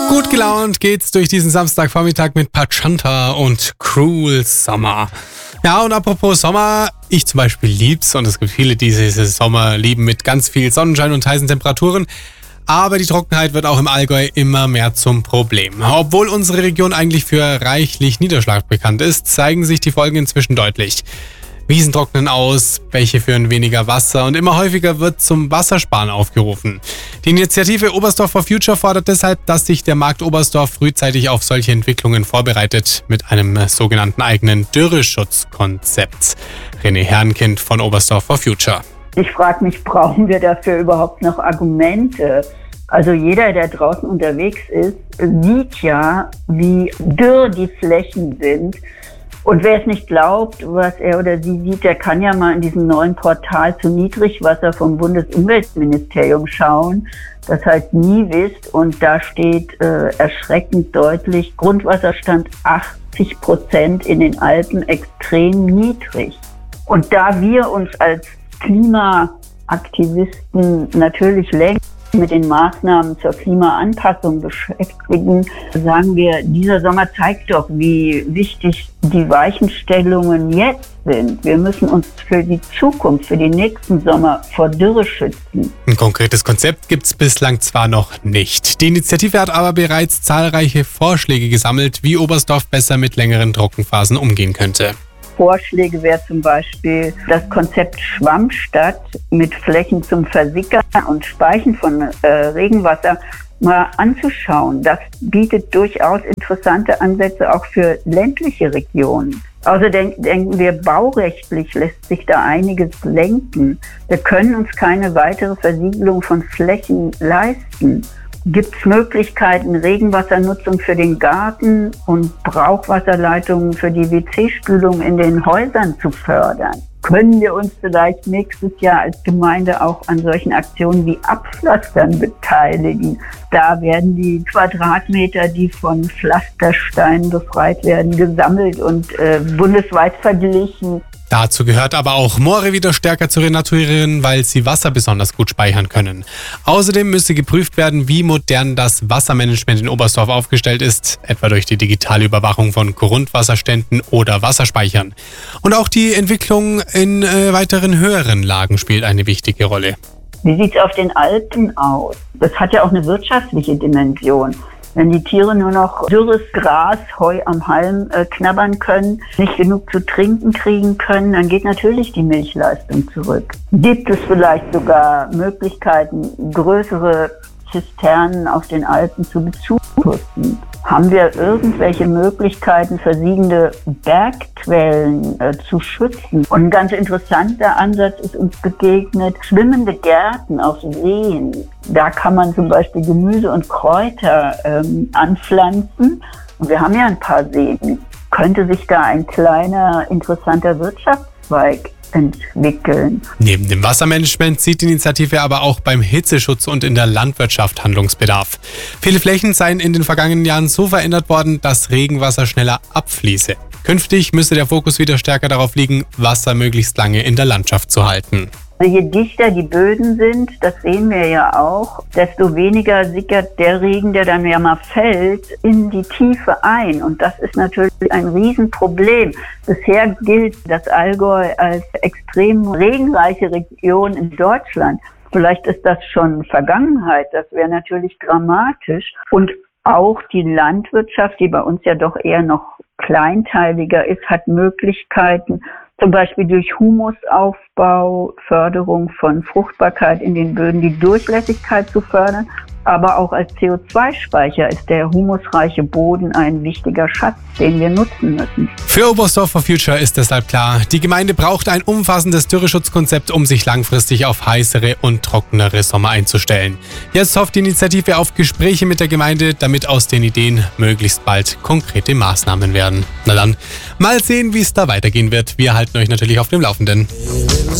Gut gelaunt geht's durch diesen Samstagvormittag mit Pachanta und Cruel Summer. Ja, und apropos Sommer, ich zum Beispiel lieb's und es gibt viele, die diese Sommer lieben mit ganz viel Sonnenschein und heißen Temperaturen. Aber die Trockenheit wird auch im Allgäu immer mehr zum Problem. Obwohl unsere Region eigentlich für reichlich Niederschlag bekannt ist, zeigen sich die Folgen inzwischen deutlich. Wiesen trocknen aus, Bäche führen weniger Wasser und immer häufiger wird zum Wassersparen aufgerufen. Die Initiative Oberstdorf for Future fordert deshalb, dass sich der Markt Oberstdorf frühzeitig auf solche Entwicklungen vorbereitet mit einem sogenannten eigenen Dürreschutzkonzept. René Herrenkind von Oberstdorf for Future. Ich frage mich, brauchen wir dafür überhaupt noch Argumente? Also jeder, der draußen unterwegs ist, sieht ja, wie dürr die Flächen sind. Und wer es nicht glaubt, was er oder sie sieht, der kann ja mal in diesem neuen Portal zu Niedrigwasser vom Bundesumweltministerium schauen. Das heißt NIWIS, und da steht erschreckend deutlich, Grundwasserstand 80% in den Alpen extrem niedrig. Und da wir uns als Klimaaktivisten natürlich längst mit den Maßnahmen zur Klimaanpassung beschäftigen, sagen wir, dieser Sommer zeigt doch, wie wichtig die Weichenstellungen jetzt sind. Wir müssen uns für die Zukunft, für die nächsten Sommer vor Dürre schützen. Ein konkretes Konzept gibt's bislang zwar noch nicht. Die Initiative hat aber bereits zahlreiche Vorschläge gesammelt, wie Oberstdorf besser mit längeren Trockenphasen umgehen könnte. Vorschläge wäre zum Beispiel das Konzept Schwammstadt mit Flächen zum Versickern und Speichern von Regenwasser mal anzuschauen. Das bietet durchaus interessante Ansätze auch für ländliche Regionen. Außerdem denken wir, baurechtlich lässt sich da einiges lenken. Wir können uns keine weitere Versiegelung von Flächen leisten. Gibt es Möglichkeiten, Regenwassernutzung für den Garten und Brauchwasserleitungen für die WC-Spülung in den Häusern zu fördern? Können wir uns vielleicht nächstes Jahr als Gemeinde auch an solchen Aktionen wie Abpflastern beteiligen? Da werden die Quadratmeter, die von Pflastersteinen befreit werden, gesammelt und bundesweit verglichen. Dazu gehört aber auch, Moore wieder stärker zu renaturieren, weil sie Wasser besonders gut speichern können. Außerdem müsse geprüft werden, wie modern das Wassermanagement in Oberstdorf aufgestellt ist, etwa durch die digitale Überwachung von Grundwasserständen oder Wasserspeichern. Und auch die Entwicklung in weiteren höheren Lagen spielt eine wichtige Rolle. Wie sieht es auf den Alpen aus? Das hat ja auch eine wirtschaftliche Dimension. Wenn die Tiere nur noch dürres Gras, Heu am Halm knabbern können, nicht genug zu trinken kriegen können, dann geht natürlich die Milchleistung zurück. Gibt es vielleicht sogar Möglichkeiten, größere Zisternen auf den Alpen zu bezuschussen? Haben wir irgendwelche Möglichkeiten, versiegende Bergquellen zu schützen? Und ein ganz interessanter Ansatz ist uns begegnet, schwimmende Gärten auf Seen. Da kann man zum Beispiel Gemüse und Kräuter anpflanzen. Und wir haben ja ein paar Seen. Könnte sich da ein kleiner, interessanter Wirtschaftszweig entwickeln. Neben dem Wassermanagement sieht die Initiative aber auch beim Hitzeschutz und in der Landwirtschaft Handlungsbedarf. Viele Flächen seien in den vergangenen Jahren so verändert worden, dass Regenwasser schneller abfließe. Künftig müsse der Fokus wieder stärker darauf liegen, Wasser möglichst lange in der Landschaft zu halten. Also je dichter die Böden sind, das sehen wir ja auch, desto weniger sickert der Regen, der dann ja mal fällt, in die Tiefe ein. Und das ist natürlich ein Riesenproblem. Bisher gilt das Allgäu als extrem regenreiche Region in Deutschland. Vielleicht ist das schon Vergangenheit. Das wäre natürlich dramatisch. Und auch die Landwirtschaft, die bei uns ja doch eher noch kleinteiliger ist, hat Möglichkeiten, zum Beispiel durch Humusaufbau, Förderung von Fruchtbarkeit in den Böden, die Durchlässigkeit zu fördern. Aber auch als CO2-Speicher ist der humusreiche Boden ein wichtiger Schatz, den wir nutzen müssen. Für Oberstdorf for Future ist deshalb klar, die Gemeinde braucht ein umfassendes Dürreschutzkonzept, um sich langfristig auf heißere und trockenere Sommer einzustellen. Jetzt hofft die Initiative auf Gespräche mit der Gemeinde, damit aus den Ideen möglichst bald konkrete Maßnahmen werden. Na dann, mal sehen, wie es da weitergehen wird. Wir halten euch natürlich auf dem Laufenden.